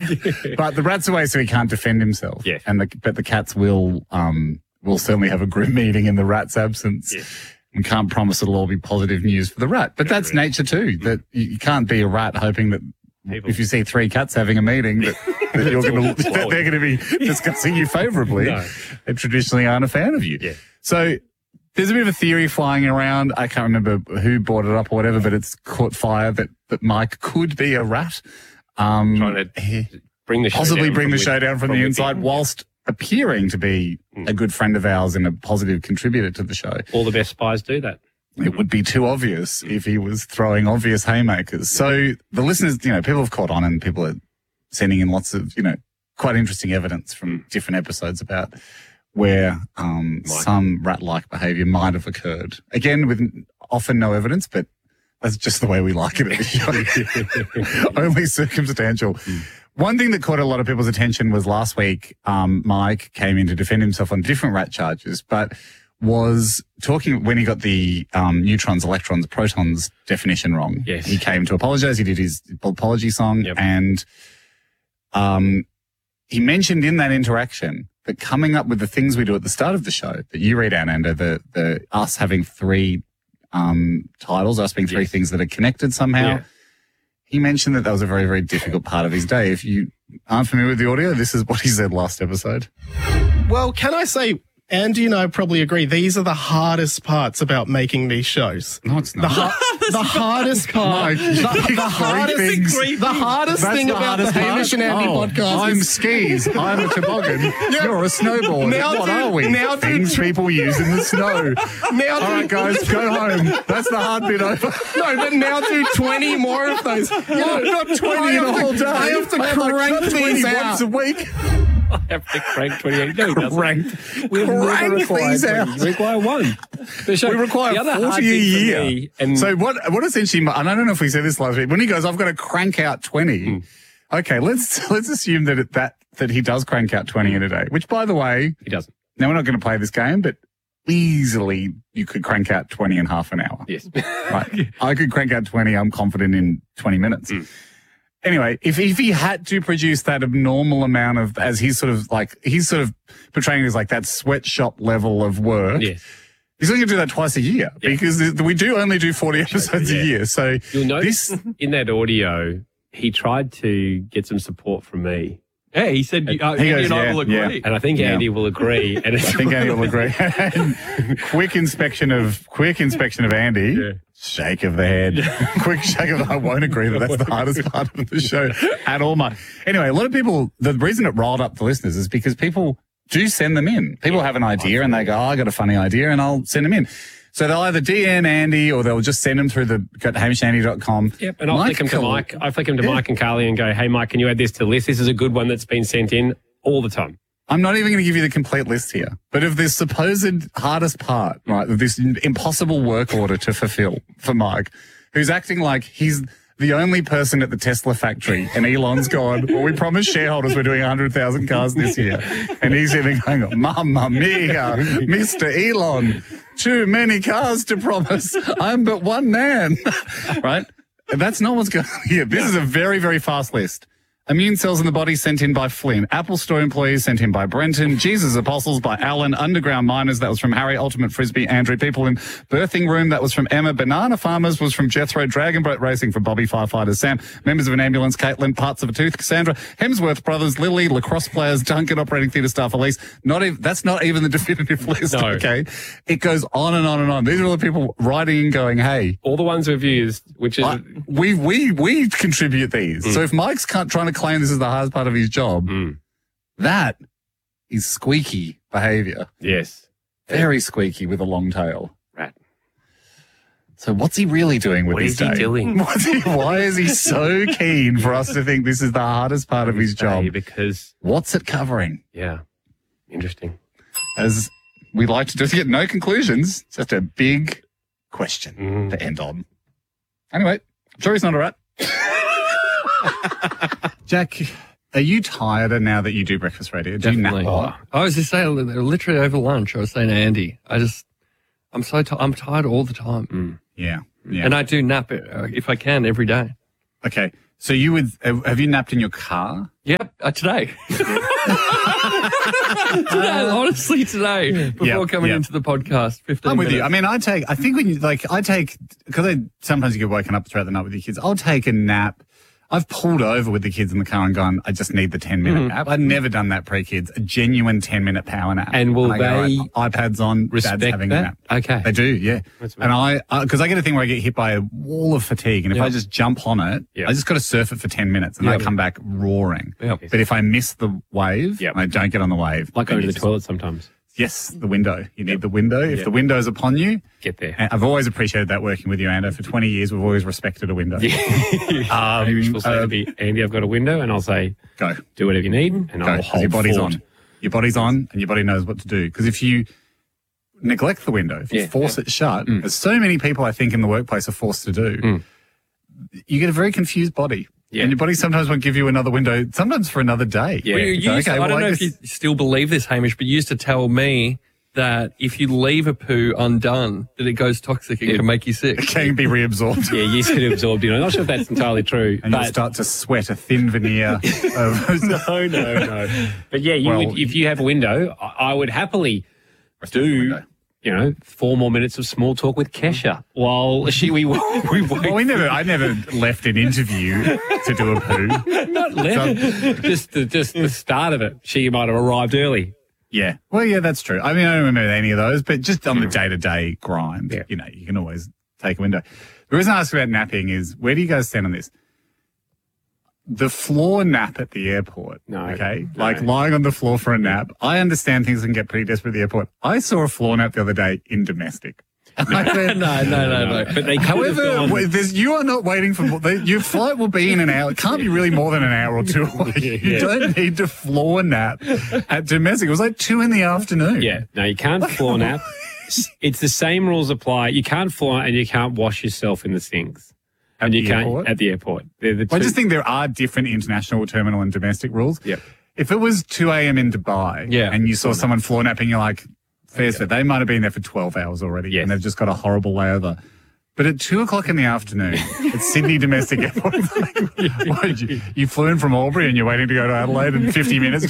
But the rat's away, so he can't defend himself. Yes. But the cats will certainly have a grim meeting in the rat's absence. Yes. And can't promise it'll all be positive news for the rat. But that's nature too, that you can't be a rat hoping that if you see three cats having a meeting that they're going to be discussing you favourably. No. They traditionally aren't a fan of you. Yeah. So there's a bit of a theory flying around. I can't remember who brought it up or whatever, but it's caught fire that Mike could be a rat. Trying to bring the show possibly down bring the from show down from the inside within. whilst appearing to be a good friend of ours and a positive contributor to the show. All the best spies do that. It would be too obvious if he was throwing obvious haymakers. So the listeners, people have caught on and people are sending in lots of, quite interesting evidence from different episodes about where some rat-like behaviour might have occurred. Again, with often no evidence, but that's just the way we like it at the show. Only circumstantial. One thing that caught a lot of people's attention was last week, Mike came in to defend himself on different rat charges, but was talking when he got the neutrons, electrons, protons definition wrong. Yes. He came to apologise. He did his apology song, and he mentioned in that interaction that coming up with the things we do at the start of the show that you read out, Ando, the us having three titles, us being three things that are connected somehow. Yeah. He mentioned that was a very, very difficult part of his day. If you aren't familiar with the audio, this is what he said last episode. Well, can I say, Andy and I probably agree, these are the hardest parts about making these shows. No, it's not. The hardest part. The hardest thing about the Hamish and Andy podcast I'm is... skis. I'm a toboggan. You're a snowboard. Now what do- are we? now do- Things people use in the snow. Now All right, guys, go home. That's the hard bit over. No, but now do 20 more of those. Not 20 in a whole day. I have to crank these once out. a week. I have to crank 28. No, he doesn't. We've never Crank required these 20. out. We require one. The show, We require the other hard 40 a thing for year. me, and So what essentially, and I don't know if we said this last week, when he goes, I've got to crank out 20. Okay, let's assume that he does crank out 20 in a day, which by the way, he doesn't. now we're not going to play this game, but easily you could crank out 20 in half an hour. Yes. Right. I could crank out 20, I'm confident, in 20 minutes. Anyway, if he had to produce that abnormal amount of, as he's sort of portraying it as like that sweatshop level of work, Yes. he's only going to do that twice a year because we do only do 40 episodes a year. So You'll notice in that audio, he tried to get some support from me. Yeah, he said, Andy goes, and I yeah, will agree. yeah. And I think Andy will agree. And I think Andy will agree. quick inspection of Andy. Yeah. Shake of the head. Quick shake of the head. I won't agree that's the hardest part of the show at all, Mike. Anyway, a lot of people, the reason it riled up the listeners is because people do send them in. People have an idea and they go, I got a funny idea, and I'll send them in. So they'll either DM Andy or they'll just send them through go to hamishandy.com. Yep, and I'll flick them to Mike. I flick them to Mike and Carly and go, hey, Mike, can you add this to the list? This is a good one that's been sent in all the time. I'm not even going to give you the complete list here, but of this supposed hardest part, right, of this impossible work order to fulfill for Mike, who's acting like he's the only person at the Tesla factory, and Elon's gone, well, we promised shareholders we're doing 100,000 cars this year. And he's even going, Mamma mia, Mr. Elon, too many cars to promise. I'm but one man, right? That's not what's going on here. This is a very, very fast list. Immune cells in the body sent in by Flynn. Apple Store employees sent in by Brenton. Jesus Apostles by Alan. Underground Miners, that was from Harry. Ultimate Frisbee, Andrew. People in Birthing Room, that was from Emma. Banana Farmers was from Jethro. Dragon Boat Racing from Bobby Firefighters Sam. Members of an ambulance, Caitlin. Parts of a tooth, Cassandra. Hemsworth Brothers, Lily. Lacrosse players, Duncan. Operating theatre staff, Elise. That's not even the definitive list, No. okay? It goes on and on and on. These are all the people writing and going, hey, All the ones we've used, which is... we contribute these. So if Mike's trying to claim this is the hardest part of his job, that is squeaky behaviour. yes. Very squeaky with a long tail. Right. So what's he really doing with What his is he day? doing? Why is he so keen for us to think this is the hardest part of his job? Because, What's it covering? yeah, interesting. As we like to do, to get no conclusions, just a big question to end on. Anyway, I'm sure he's not a rat. Jack, are you tired now that you do breakfast radio? Do you nap Definitely. a lot? I was just saying, literally over lunch, I was saying to Andy, I'm tired all the time. Yeah. And I do nap if I can every day. Okay. So you would have you napped in your car? Yep, today. Honestly, today, before coming into the podcast, 15 I'm with minutes. you. I mean, because sometimes you get woken up throughout the night with your kids. I'll take a nap. I've pulled over with the kids in the car and gone, I just need the 10-minute nap. I've never done that pre-kids, a genuine 10-minute power nap. And will I go, they right, iPads on, respect Dad's having a that? nap. Okay. They do, yeah. That's And because I get a thing where I get hit by a wall of fatigue, and if I just jump on it, I just got to surf it for 10 minutes, and I come back roaring. Yep. But if I miss the wave, I don't get on the wave. Like going to then the toilet sometimes. Yes, the window. You need the window. If the window is upon you, Get there. and I've always appreciated that working with you, Ando. For 20 years, we've always respected a window. Which will say to me, Andy, I've got a window, and I'll say, Go. do whatever you need, and Go. I'll 'Cause hold your body's forward. on. Your body's on, and your body knows what to do. Because if you neglect the window, if you force it shut, as so many people I think in the workplace are forced to do, you get a very confused body. Yeah. And your body sometimes won't give you another window, sometimes for another day. Yeah. Well, you It's used like, to- I don't well, know if you still believe this, Hamish, but you used to tell me that if you leave a poo undone, that it goes toxic and can make you sick. it can be reabsorbed. Yeah, you could have absorbed it. I'm not sure if that's entirely true. And you'll but start to sweat a thin veneer of no. But yeah, if you have a window, I would happily window. 4 more minutes of small talk with Kesha while we Well, I never left an interview to do a poo. not left. Just the start of it. She might have arrived early. Yeah. Well, yeah, that's true. I mean, I don't remember any of those, but just on the day-to-day grind, you can always take a window. The reason I ask about napping is, where do you guys stand on this? The floor nap at the airport. No. Okay? Like lying on the floor for a nap. I understand things can get pretty desperate at the airport. I saw a floor nap the other day in domestic. No. But they could have However, gone- you are not waiting for your flight will be in an hour. It can't be really more than an hour or two away. You don't need to floor nap at domestic. It was like 2 p.m. Yeah, no, you can't floor nap. It's the same rules apply. You can't floor and you can't wash yourself in the sinks. And you can't airport? at the airport. They're the two. I just think there are different international terminal and domestic rules. Yep. If it was 2 a.m. in Dubai and you saw someone floor napping, you're like, fair. They might have been there for 12 hours already and they've just got a horrible layover. But at 2 o'clock in the afternoon, at Sydney Domestic Airport, you flew in from Albury and you're waiting to go to Adelaide in 50 minutes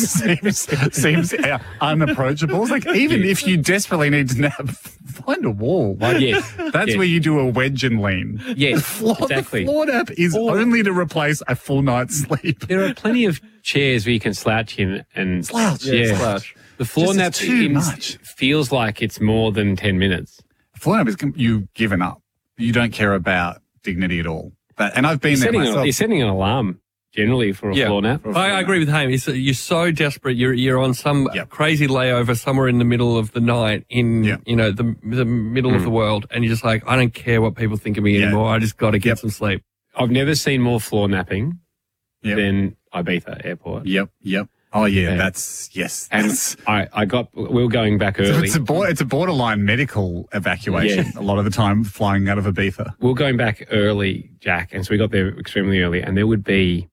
just seems unapproachable. It's like, even if you desperately need to nap, find a wall. Like, that's where you do a wedge and lean. Yes, The exactly. floor nap is only to replace a full night's sleep. There are plenty of chairs where you can slouch in and Slouch. Yeah, Slouch. The floor Just nap too much. feels like it's more than 10 minutes. Floor nap is you've given up. You don't care about dignity at all. And I've been there myself. You're setting an alarm generally for a floor nap. I agree with Haim. You're so desperate. You're on some crazy layover somewhere in the middle of the night in the middle of the world, and you're just like, I don't care what people think of me anymore. I just got to get some sleep. I've never seen more floor napping than Ibiza Airport. Yep. Oh yeah, And we were going back early. It's a borderline medical evacuation. A lot of the time, flying out of Ibiza. We were going back early, Jack, and so we got there extremely early, and there would be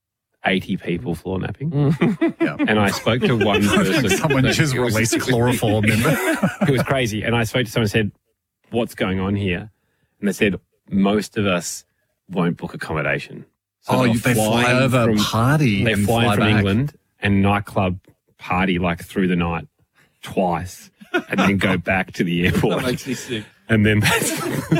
80 people floor napping. And I spoke to one person. Someone just released chloroform in there. It was crazy. And I spoke to someone and said, what's going on here? And they said, most of us won't book accommodation. So they fly over party. They and fly from back. England and nightclub party like through the night twice and then go back to the airport. That makes me sick. And then that's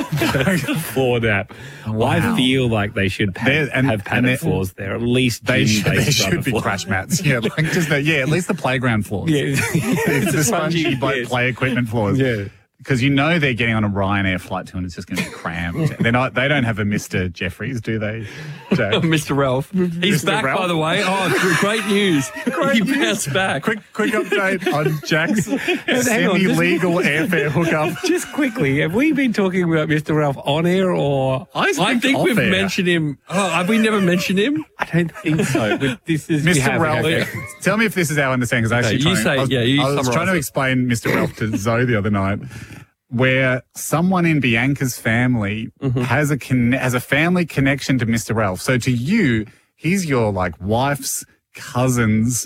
floor nap. I feel like they should have padded floors there. At least They gym-based should rubber be floors. crash mats. Yeah, like just at least the playground floors. Yeah. the spongy play equipment floors. Yeah. Because they're getting on a Ryanair flight too, and it's just going to be crammed. They don't have a Mr. Jeffries, do they? Jack? Mr. Ralph. He's Mr. back, Ralph? by the way. Oh, great news. He bounced back. Quick update on Jack's semi-legal airfare hookup. Just quickly, have we been talking about Mr. Ralph on air or? I think we've mentioned him. Oh, have we never mentioned him? I don't think so. But this is Mr. Ralph. Tell me if this is our understanding. Because I was trying to explain Mr. Ralph to Zoe the other night, where someone in Bianca's family has a family connection to Mr. Ralph. So to you, he's your wife's cousin's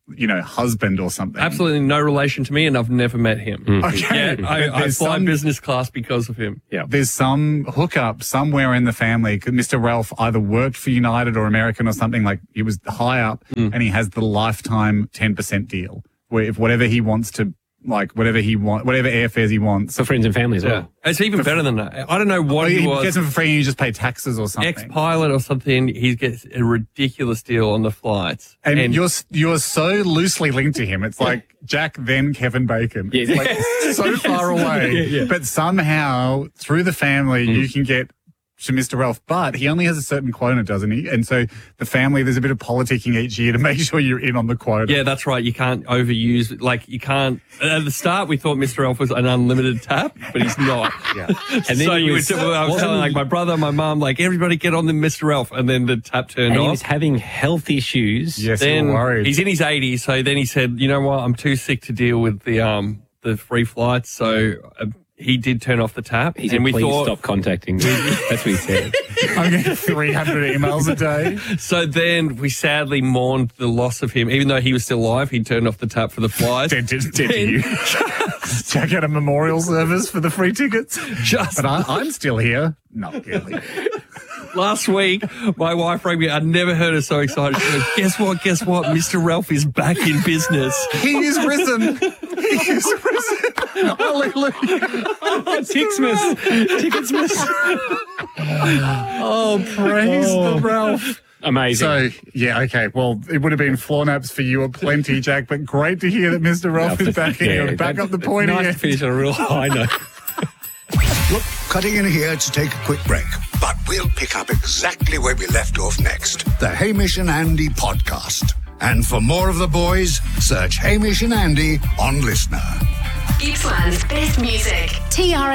husband or something. Absolutely no relation to me, and I've never met him. Okay. Yeah, I fly business class because of him. Yeah. There's some hookup somewhere in the family. Mr. Ralph either worked for United or American or something, like he was high up, and he has the lifetime 10% deal where if whatever he wants to, whatever airfares he wants. For friends and family as well. It's even better than that. I don't know what he was. He gets them for free and you just pay taxes or something. Ex-pilot or something. He gets a ridiculous deal on the flights. And you're so loosely linked to him. It's like Jack, then Kevin Bacon. Yeah. It's like so far away. Yeah. But somehow, through the family, you can get to Mr. Ralph, but he only has a certain quota, doesn't he? And so the family, there's a bit of politicking each year to make sure you're in on the quota. Yeah, that's right. You can't overuse, you can't, at the start we thought Mr. Ralph was an unlimited tap, but he's not. Yeah. And then I was telling my brother, my mum, everybody get on the Mr. Ralph, and then the tap turned off. He was having health issues. Yes, then you're worried. He's in his 80s, so then he said, you know what, I'm too sick to deal with the free flights, so he did turn off the tap. He said, please stop contacting me. That's what he said. I'm getting 300 emails a day. So then we sadly mourned the loss of him. Even though he was still alive, he turned off the tap for the flights. Dead to you. Jack had a memorial service for the free tickets. But I'm still here. Not really. Last week, my wife rang me. I'd never heard her so excited. She goes, guess what? Mr. Ralph is back in business. He is risen. He is risen. Hallelujah. Ticketsmas. Oh, praise the Ralph. Amazing. So, yeah, okay. Well, it would have been floor naps for you aplenty, Jack, but great to hear that Mr. Ralph is back and you're back up the point nice again. To finish on a real high note. Look, cutting in here to take a quick break, but we'll pick up exactly where we left off next. The Hamish and Andy podcast. And for more of the boys, search Hamish and Andy on Listener. Gippsland's best music. TRF